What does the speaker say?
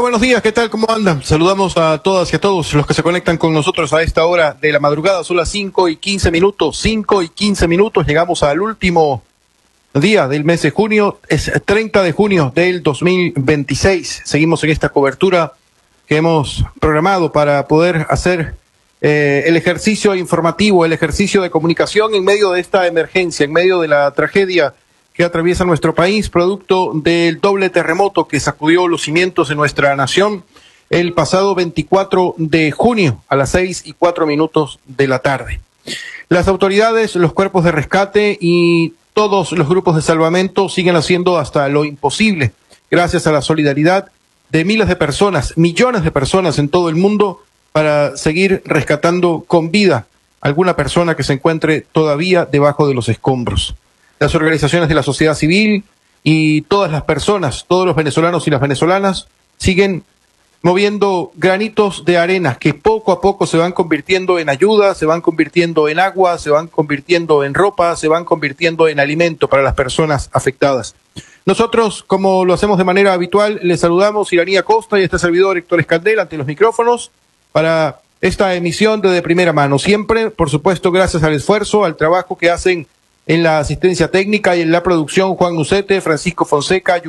buenos días, ¿qué tal? ¿Cómo andan? Saludamos a todas y a todos los que se conectan con nosotros a esta hora de la madrugada. Son las 5:15, 5:15. Llegamos al último día del mes de junio, es 30 de junio del 2026. Seguimos en esta cobertura que hemos programado para poder hacer el ejercicio informativo, el ejercicio de comunicación en medio de esta emergencia, en medio de la tragedia que atraviesa nuestro país, producto del doble terremoto que sacudió los cimientos de nuestra nación el pasado 24 de junio a las 6:04 de la tarde. Las autoridades, los cuerpos de rescate y todos los grupos de salvamento siguen haciendo hasta lo imposible, gracias a la solidaridad de miles de personas, millones de personas en todo el mundo, para seguir rescatando con vida a alguna persona que se encuentre todavía debajo de los escombros. Las organizaciones de la sociedad civil y todas las personas, todos los venezolanos y las venezolanas siguen moviendo granitos de arena que poco a poco se van convirtiendo en ayuda, se van convirtiendo en agua, se van convirtiendo en ropa, se van convirtiendo en alimento para las personas afectadas. Nosotros, como lo hacemos de manera habitual, les saludamos Iranía Costa y este servidor Héctor Escandel ante los micrófonos para esta emisión de primera mano. Siempre, por supuesto, gracias al esfuerzo, al trabajo que hacen en la asistencia técnica y en la producción Juan Nucete, Francisco Fonseca,